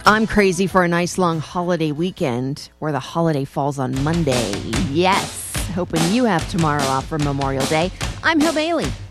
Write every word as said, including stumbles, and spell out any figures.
I'm crazy for a nice long holiday weekend where the holiday falls on Monday. Yes, hoping you have tomorrow off for Memorial Day. I'm Hill Bailey.